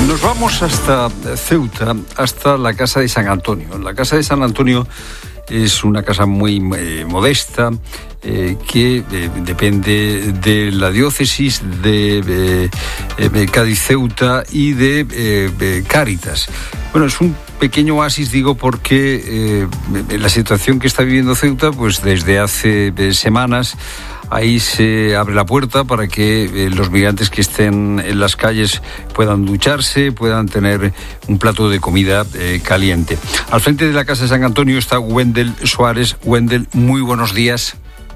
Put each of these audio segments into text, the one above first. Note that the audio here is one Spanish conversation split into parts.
Nos vamos hasta Ceuta, hasta la Casa de San Antonio. La Casa de San Antonio es una casa muy modesta que depende de la diócesis de Cádiz-Ceuta y de Cáritas. Bueno, es un pequeño oasis, digo, porque la situación que está viviendo Ceuta, pues desde hace semanas, ahí se abre la puerta para que los migrantes que estén en las calles puedan ducharse, puedan tener un plato de comida caliente. Al frente de la Casa de San Antonio está Wendel Suárez. Wendel, muy buenos días.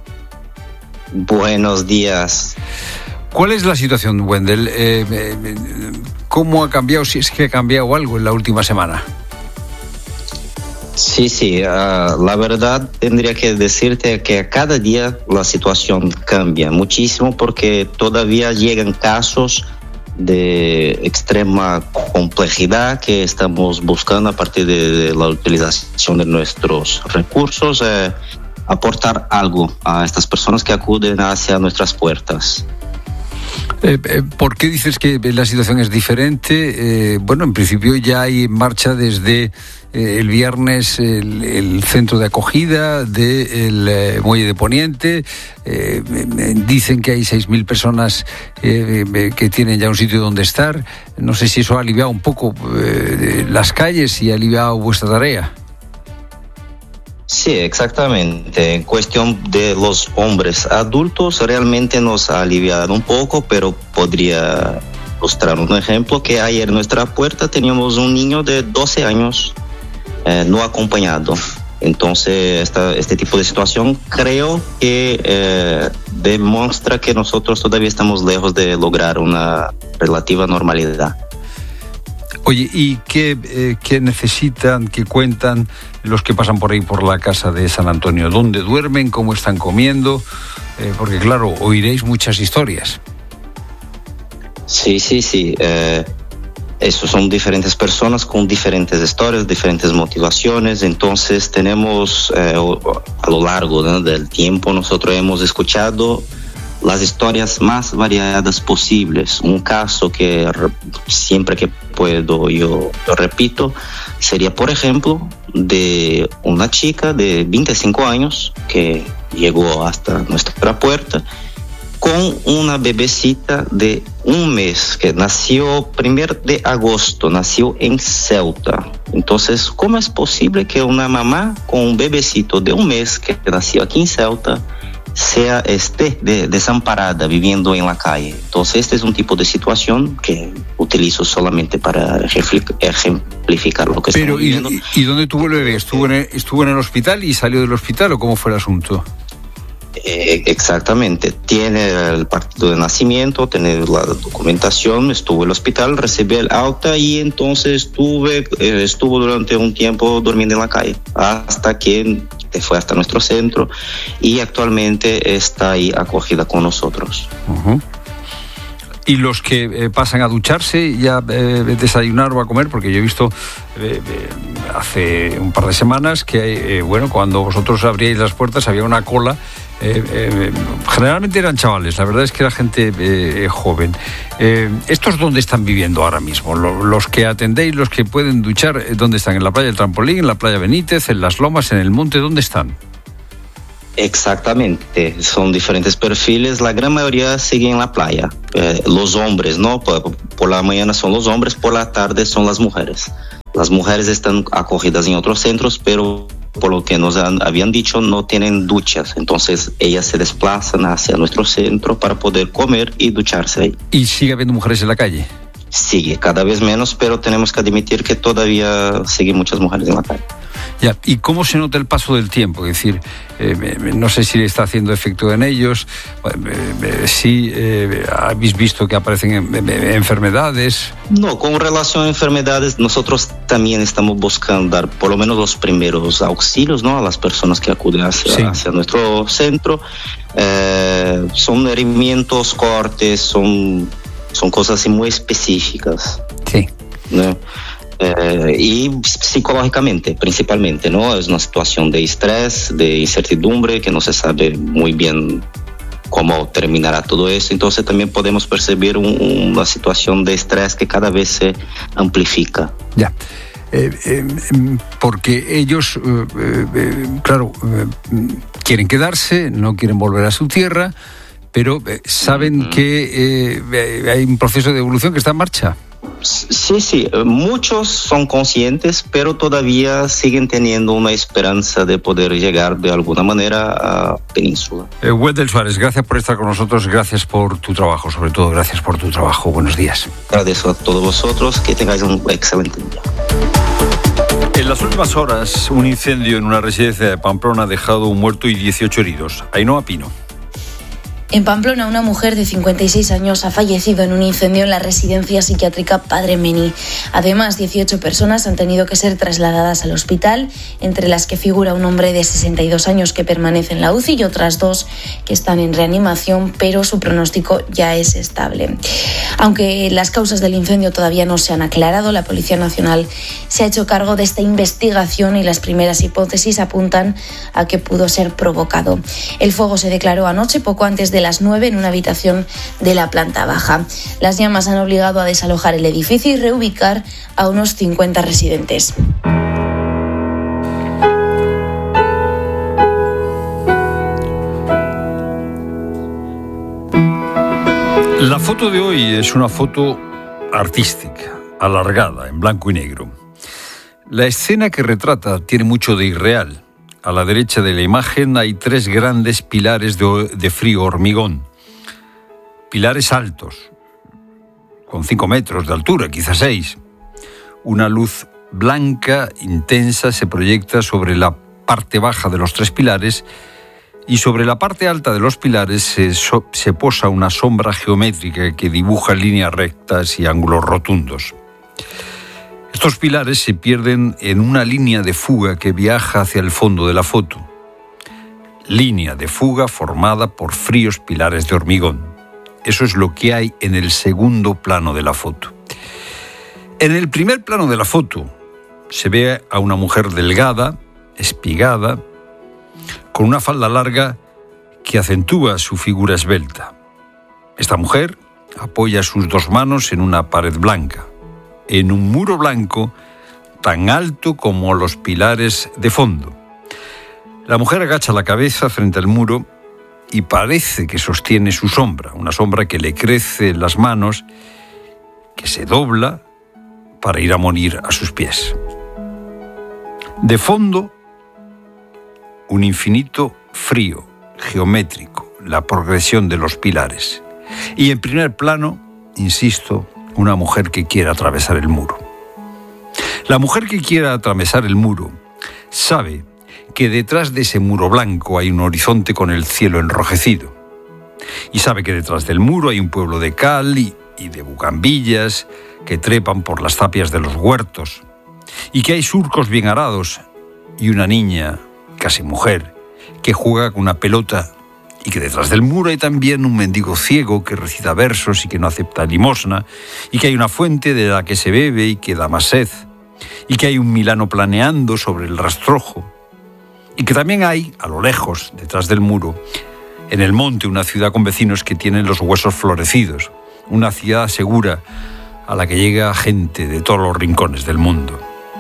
Buenos días. ¿Cuál es la situación, Wendel? ¿Cómo ha cambiado, si es que ha cambiado algo en la última semana? Sí, la verdad tendría que decirte que cada día la situación cambia muchísimo porque todavía llegan casos de extrema complejidad que estamos buscando a partir de la utilización de nuestros recursos, aportar algo a estas personas que acuden hacia nuestras puertas. ¿Por qué dices que la situación es diferente? Bueno, en principio ya hay en marcha desde el viernes el centro de acogida del Muelle de Poniente. Dicen que hay 6.000 personas que tienen ya un sitio donde estar. No sé si eso ha aliviado un poco las calles y ha aliviado vuestra tarea. Sí, exactamente. En cuestión de los hombres adultos, realmente nos ha aliviado un poco, pero podría mostrar un ejemplo que ayer en nuestra puerta teníamos un niño de 12 años no acompañado. Entonces, este tipo de situación creo que demuestra que nosotros todavía estamos lejos de lograr una relativa normalidad. Oye, ¿y qué necesitan, qué cuentan los que pasan por ahí por la Casa de San Antonio? ¿Dónde duermen? ¿Cómo están comiendo? Porque claro, oiréis muchas historias. Sí. Eso son diferentes personas con diferentes historias, diferentes motivaciones. Entonces tenemos, a lo largo del tiempo, nosotros hemos escuchado las historias más variadas posibles. Un caso que siempre que puedo yo repito sería, por ejemplo, de una chica de 25 años que llegó hasta nuestra puerta con una bebecita de un mes que nació 1 de agosto, nació en Ceuta. Entonces, ¿cómo es posible que una mamá con un bebecito de un mes que nació aquí en Ceuta esté desamparada viviendo en la calle? Entonces, este es un tipo de situación que utilizo solamente para ejemplificar lo que estamos viviendo. ¿Y dónde tuvo el bebé? ¿Estuvo en el hospital y salió del hospital o cómo fue el asunto? Exactamente, tiene el partido de nacimiento, tiene la documentación, estuvo en el hospital, recibió el alta y entonces estuvo durante un tiempo durmiendo en la calle hasta que fue hasta nuestro centro y actualmente está ahí acogida con nosotros. Uh-huh. Y los que pasan a ducharse, ya desayunar o a comer, porque yo he visto hace un par de semanas que, cuando vosotros abríais las puertas había una cola. Generalmente eran chavales, la verdad es que era gente joven. ¿Estos dónde están viviendo ahora mismo? Los que atendéis, los que pueden duchar, ¿dónde están? ¿En la playa del Trampolín, en la playa Benítez, en las Lomas, en el monte? ¿Dónde están? Exactamente, son diferentes perfiles, la gran mayoría sigue en la playa. Los hombres, ¿no? Por la mañana son los hombres, por la tarde son las mujeres. Las mujeres están acogidas en otros centros, pero por lo que nos habían dicho, no tienen duchas. Entonces, ellas se desplazan hacia nuestro centro para poder comer y ducharse ahí. ¿Y sigue habiendo mujeres en la calle? Sigue, cada vez menos, pero tenemos que admitir que todavía siguen muchas mujeres en la calle. Ya, ¿y cómo se nota el paso del tiempo? Es decir, no sé si está haciendo efecto en ellos, si habéis visto que aparecen enfermedades. No, con relación a enfermedades, nosotros también estamos buscando dar por lo menos los primeros auxilios, ¿no?, a las personas que acuden hacia nuestro centro. Son herimientos, cortes, son cosas así muy específicas. Sí. ¿No? Y psicológicamente, principalmente, ¿no? Es una situación de estrés, de incertidumbre, que no se sabe muy bien cómo terminará todo eso. Entonces también podemos percibir una situación de estrés que cada vez se amplifica. Ya. Porque ellos, claro, quieren quedarse, no quieren volver a su tierra, pero saben que hay un proceso de evolución que está en marcha. Sí, muchos son conscientes, pero todavía siguen teniendo una esperanza de poder llegar de alguna manera a Península. Wendel Suárez, gracias por estar con nosotros, gracias por tu trabajo, sobre todo gracias por tu trabajo. Buenos días. Agradezco a todos vosotros, que tengáis un excelente día. En las últimas horas, un incendio en una residencia de Pamplona ha dejado un muerto y 18 heridos. Ainhoa Pino. En Pamplona, una mujer de 56 años ha fallecido en un incendio en la residencia psiquiátrica Padre Mení. Además, 18 personas han tenido que ser trasladadas al hospital, entre las que figura un hombre de 62 años que permanece en la UCI y otras 2 que están en reanimación, pero su pronóstico ya es estable. Aunque las causas del incendio todavía no se han aclarado, la Policía Nacional se ha hecho cargo de esta investigación y las primeras hipótesis apuntan a que pudo ser provocado. El fuego se declaró anoche, poco antes de las 9, en una habitación de la planta baja. Las llamas han obligado a desalojar el edificio y reubicar a unos 50 residentes. La foto de hoy es una foto artística, alargada, en blanco y negro. La escena que retrata tiene mucho de irreal. A la derecha de la imagen hay 3 grandes pilares de frío hormigón. Pilares altos, con 5 metros de altura, quizás 6. Una luz blanca, intensa, se proyecta sobre la parte baja de los 3 pilares y sobre la parte alta de los pilares se posa una sombra geométrica que dibuja líneas rectas y ángulos rotundos. Estos pilares se pierden en una línea de fuga que viaja hacia el fondo de la foto. Línea de fuga formada por fríos pilares de hormigón. Eso es lo que hay en el segundo plano de la foto. En el primer plano de la foto se ve a una mujer delgada, espigada, con una falda larga que acentúa su figura esbelta. Esta mujer apoya sus 2 manos en una pared blanca, en un muro blanco tan alto como los pilares de fondo. La mujer agacha la cabeza frente al muro y parece que sostiene su sombra, una sombra que le crece en las manos, que se dobla para ir a morir a sus pies. De fondo, un infinito frío geométrico, la progresión de los pilares. Y en primer plano, insisto, una mujer que quiere atravesar el muro. La mujer que quiere atravesar el muro sabe que detrás de ese muro blanco hay un horizonte con el cielo enrojecido. Y sabe que detrás del muro hay un pueblo de cal y de bugambillas que trepan por las tapias de los huertos. Y que hay surcos bien arados y una niña, casi mujer, que juega con una pelota. Y que detrás del muro hay también un mendigo ciego que recita versos y que no acepta limosna, y que hay una fuente de la que se bebe y que da más sed, y que hay un milano planeando sobre el rastrojo, y que también hay, a lo lejos, detrás del muro, en el monte, una ciudad con vecinos que tienen los huesos florecidos, una ciudad segura a la que llega gente de todos los rincones del mundo.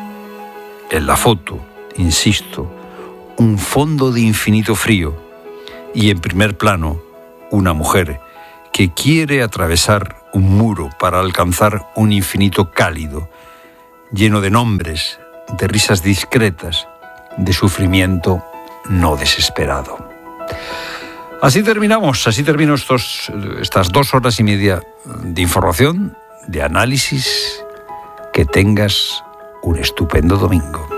En la foto, insisto, un fondo de infinito frío, y en primer plano, una mujer que quiere atravesar un muro para alcanzar un infinito cálido, lleno de nombres, de risas discretas, de sufrimiento no desesperado. Así termino estas 2 horas y media de información, de análisis. Que tengas un estupendo domingo.